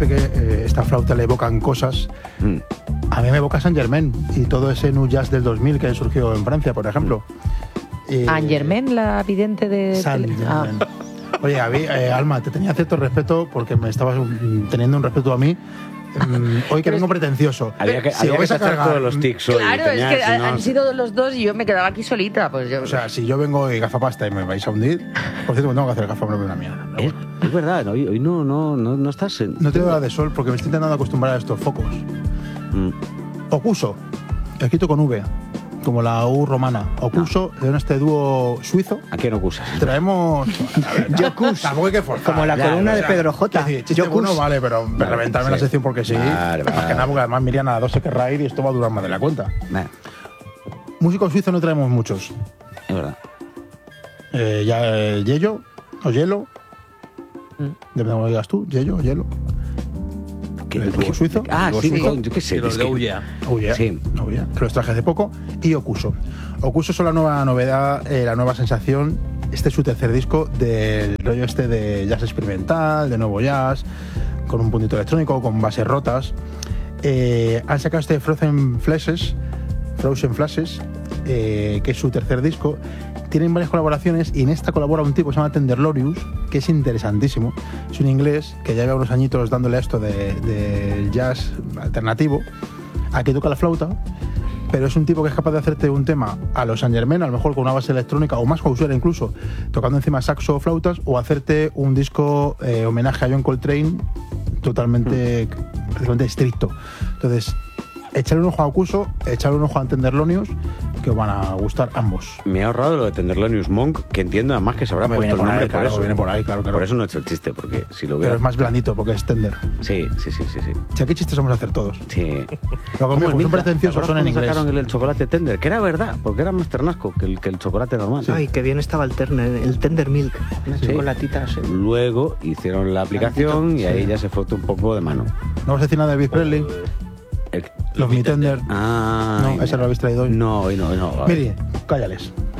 Pepe que esta flauta le evocan cosas. A mí me evoca Saint Germain y todo ese nu jazz del 2000 que surgió en Francia, por ejemplo. Saint Germain, la vidente de... Saint Germain. Oye, Alma, te tenía cierto respeto porque me estabas teniendo un respeto a mí. Hoy que vengo pretencioso. Había que sacar todos los tics hoy. Claro, es que han sido los dos y yo me quedaba aquí solita. Pues yo... O sea, si yo vengo y gafapasta y me vais a hundir, por cierto, me tengo que hacer gafa, no es una mierda. ¿No? Es verdad, hoy no estás... No tengo la de sol porque me estoy intentando acostumbrar a estos focos. Ocuso, escrito con V, como la U romana. Ocuso, de este dúo suizo. ¿A quién ocusas? Traemos... Yocus. Tampoco hay que forzar. Como la columna de Pedro J. Chiste bueno, vale, pero reventarme la sección porque sí. Vale. Más que nada, porque además Miriam a las 2 se querrá ir y esto va a durar más de la cuenta. Músicos suizos no traemos muchos. Es verdad. Yello o Hielo. Depende de cómo digas tú, Yello o Hielo. ¿El dúo suizo? Sí, suizo. yo qué sé. Y los de Ulla. Sí. Que los traje hace poco. Y Ocuso. Ocuso son la nueva novedad, la nueva sensación. Este es su tercer disco del rollo este de jazz experimental, de nuevo jazz, con un puntito electrónico, con bases rotas. Han sacado este Frozen Flashes, que es su tercer disco. Tienen varias colaboraciones y en esta colabora un tipo que se llama Tenderlorius, que es interesantísimo. Es un inglés que ya lleva unos añitos dándole a esto de jazz alternativo. Aquí toca la flauta, pero es un tipo que es capaz de hacerte un tema a los Saint Germain, a lo mejor con una base electrónica o más usual incluso, tocando encima saxo o flautas, o hacerte un disco homenaje a John Coltrane totalmente prácticamente estricto. Entonces, echarle un ojo a Ocuso, echarle un ojo a Tenderlonius, que os van a gustar ambos. Me he ahorrado lo de Tenderlonius Monk, que entiendo además que se habrá puesto el nombre por eso. Viene por ahí, claro. Por eso no he hecho el chiste, porque si lo Pero hubiera... es más blandito, porque es Tender. Sí. Si aquí chistes vamos a hacer todos. Sí. Luego, son pretenciosos, son en inglés. Sacaron el chocolate Tender, que era verdad, porque era más ternasco que el chocolate normal. Ay, qué bien estaba el Tender Milk. Una chocolatita así. Luego hicieron la aplicación y ahí ya se fue un poco de mano. No vamos a decir nada de Elvis Presley. Los Mi Tender. No, ese lo habéis traído hoy. No. Miri, cállales.